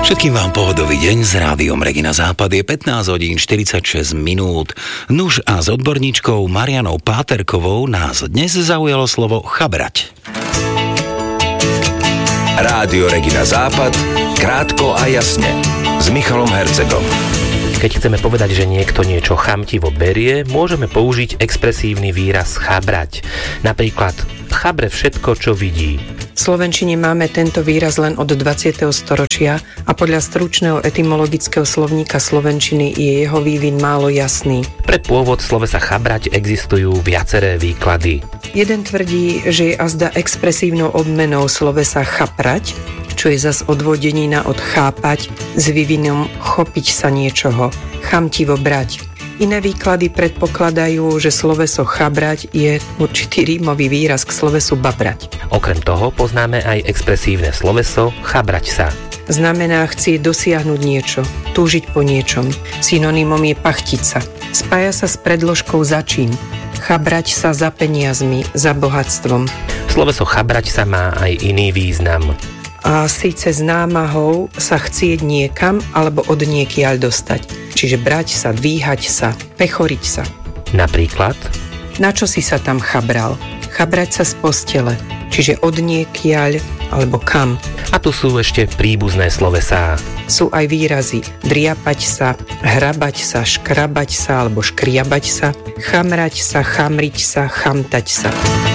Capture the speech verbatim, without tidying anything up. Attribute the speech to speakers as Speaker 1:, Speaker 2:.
Speaker 1: Všetkým vám pohodový deň s rádiom Regina Západ. Je pätnásť hodín štyridsaťšesť minút. Nuž a s odborníčkou Marianou Páterkovou nás dnes zaujalo slovo chabrať.
Speaker 2: Rádio Regina Západ, krátko a jasne, s Michalom Hercegom.
Speaker 3: Keď chceme povedať, že niekto niečo chamtivo berie, môžeme použiť expresívny výraz chabrať. Napríklad chabre všetko, čo vidí.
Speaker 4: V slovenčine máme tento výraz len od dvadsiateho storočia a podľa stručného etymologického slovníka slovenčiny je jeho vývin málo jasný.
Speaker 3: Pre pôvod slovesa chabrať existujú viaceré výklady.
Speaker 4: Jeden tvrdí, že je azda expresívnou obmenou slovesa chaprať, čo je zas odvodenina od chápať s vývinom chopiť sa niečoho, chamtivo brať. Iné výklady predpokladajú, že sloveso chabrať je určitý rímový výraz k slovesu babrať.
Speaker 3: Okrem toho poznáme aj expresívne sloveso chabrať sa.
Speaker 4: Znamená chcieť dosiahnuť niečo, túžiť po niečom. Synonymom je pachtiť sa. Spája sa s predložkou začín. Chabrať sa za peniazmi, za bohatstvom.
Speaker 3: Sloveso chabrať sa má aj iný význam.
Speaker 4: A síce s námahou sa chcieť niekam alebo od niekiaľ dostať. Čiže brať sa, dvíhať sa, pechoriť sa.
Speaker 3: Napríklad?
Speaker 4: Na čo si sa tam chabral? Chabrať sa z postele. Čiže od niekiaľ alebo kam.
Speaker 3: A tu sú ešte príbuzné slovesá.
Speaker 4: Sú aj výrazy driapať sa, hrabať sa, škrabať sa alebo škriabať sa, chamrať sa, chamriť sa, chamtať sa.